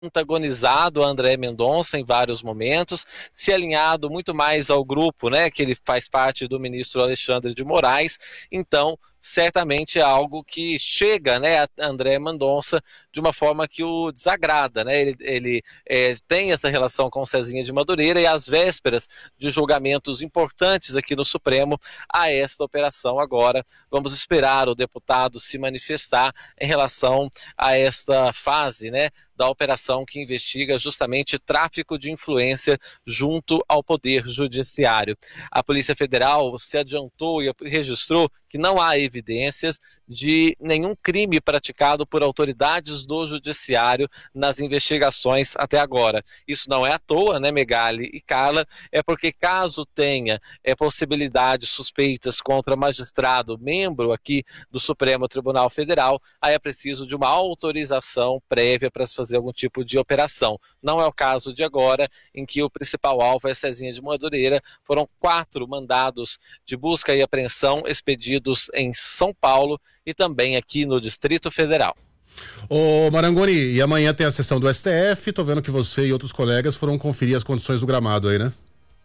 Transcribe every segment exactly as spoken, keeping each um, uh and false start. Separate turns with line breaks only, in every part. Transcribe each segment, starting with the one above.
antagonizado a André Mendonça em vários momentos, se alinhado muito mais ao grupo, né, que ele faz parte do ministro Alexandre de Moraes. Então, certamente é algo que chega, né, a André Mendonça de uma forma que o desagrada, né? Ele, ele é, tem essa relação com Cezinha de Madureira e às vésperas de julgamentos importantes aqui no Supremo, a esta operação agora. Vamos esperar o deputado se manifestar em relação a esta fase, né, da operação que investiga justamente tráfico de influência junto ao Poder Judiciário. A Polícia Federal se adiantou e registrou que não há evidências de nenhum crime praticado por autoridades do Judiciário nas investigações até agora. Isso não é à toa, né, Megali e Carla? É porque caso tenha é, possibilidades suspeitas contra magistrado, membro aqui do Supremo Tribunal Federal, aí é preciso de uma autorização prévia para se fazer algum tipo de operação. Não é o caso de agora, em que o principal alvo é Cezinha de Madureira. Foram quatro mandados de busca e apreensão expedidos em São Paulo e também aqui no Distrito Federal.
Ô Marangoni, e amanhã tem a sessão do S T F, tô vendo que você e outros colegas foram conferir as condições do gramado aí, né?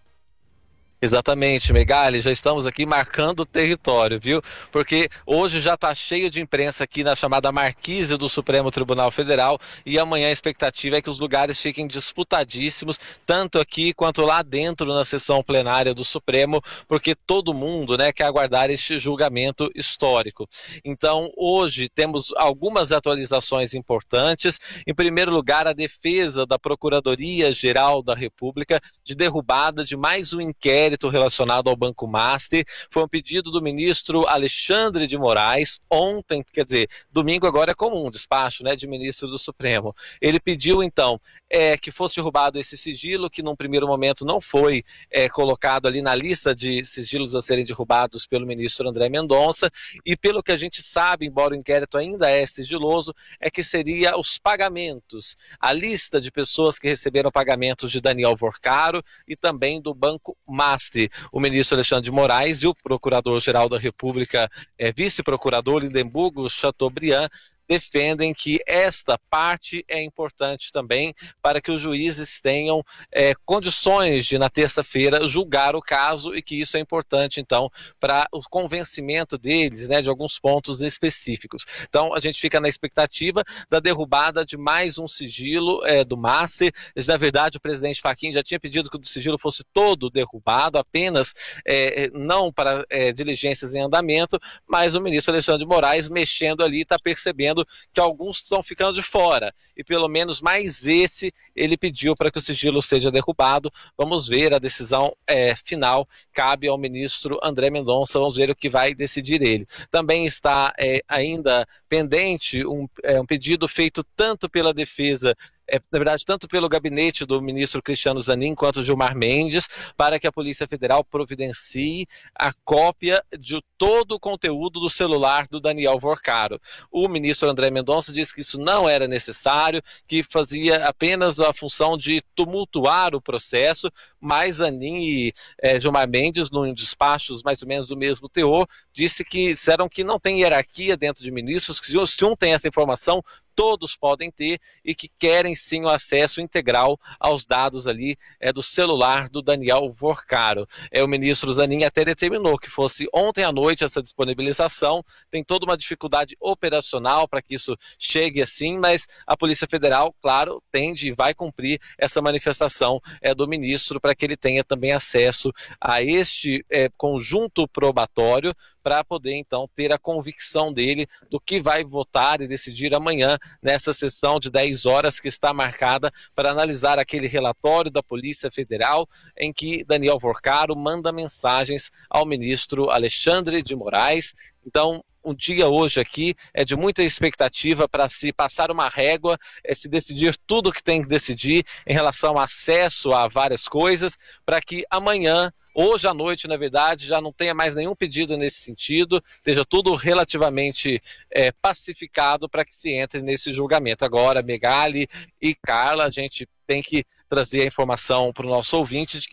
Exatamente, Megali, já estamos aqui marcando o território, viu? Porque hoje já está cheio de imprensa aqui na chamada Marquise do Supremo Tribunal Federal e amanhã a expectativa é que os lugares fiquem disputadíssimos, tanto aqui quanto lá dentro na sessão plenária do Supremo, porque todo mundo, né, quer aguardar este julgamento histórico. Então, hoje temos algumas atualizações importantes. Em primeiro lugar, a defesa da Procuradoria-Geral da República de derrubada de mais um inquérito relacionado ao Banco Master. Foi um pedido do ministro Alexandre de Moraes ontem, quer dizer, domingo agora é comum, despacho, né, de ministro do Supremo. Ele pediu, então, é, que fosse derrubado esse sigilo, que num primeiro momento não foi é, colocado ali na lista de sigilos a serem derrubados pelo ministro André Mendonça, e pelo que a gente sabe, embora o inquérito ainda é sigiloso, é que seria os pagamentos, a lista de pessoas que receberam pagamentos de Daniel Vorcaro e também do Banco Master. O ministro Alexandre de Moraes e o procurador-geral da República, é, vice-procurador Lindenburgo Chateaubriand, defendem que esta parte é importante também para que os juízes tenham é, condições de, na terça-feira, julgar o caso, e que isso é importante, então, para o convencimento deles, né, de alguns pontos específicos. Então, a gente fica na expectativa da derrubada de mais um sigilo é, do Master. Na verdade, o presidente Fachin já tinha pedido que o sigilo fosse todo derrubado, apenas é, não para é, diligências em andamento, mas o ministro Alexandre de Moraes, mexendo ali, está percebendo que alguns estão ficando de fora, e pelo menos mais esse ele pediu para que o sigilo seja derrubado. Vamos ver, a decisão é, final cabe ao ministro André Mendonça, vamos ver o que vai decidir ele. Também está é, ainda pendente um, é, um pedido feito tanto pela defesa, É, na verdade, tanto pelo gabinete do ministro Cristiano Zanin quanto Gilmar Mendes, para que a Polícia Federal providencie a cópia de todo o conteúdo do celular do Daniel Vorcaro. O ministro André Mendonça disse que isso não era necessário, que fazia apenas a função de tumultuar o processo, mas Zanin e é, Gilmar Mendes, num despachos mais ou menos do mesmo teor, disse que disseram que não tem hierarquia dentro de ministros, que se um tem essa informação, todos podem ter, e que querem sim o acesso integral aos dados ali é, do celular do Daniel Vorcaro. É, o ministro Zanin até determinou que fosse ontem à noite essa disponibilização. Tem toda uma dificuldade operacional para que isso chegue assim, mas a Polícia Federal, claro, tende e vai cumprir essa manifestação é, do ministro para que ele tenha também acesso a este é, conjunto probatório, para poder então ter a convicção dele do que vai votar e decidir amanhã nessa sessão de dez horas que está marcada para analisar aquele relatório da Polícia Federal em que Daniel Vorcaro manda mensagens ao ministro Alexandre de Moraes. Então, um dia hoje aqui é de muita expectativa para se passar uma régua, é se decidir tudo o que tem que decidir em relação ao acesso a várias coisas, para que amanhã, hoje à noite, na verdade, já não tenha mais nenhum pedido nesse sentido, esteja tudo relativamente é, pacificado para que se entre nesse julgamento. Agora, Megali e Carla, a gente tem que trazer a informação para o nosso ouvinte de que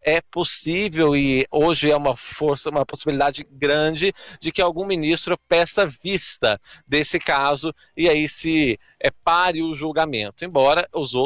é possível e hoje é uma força, uma possibilidade grande de que algum ministro peça vista desse caso e aí se é, pare o julgamento, embora os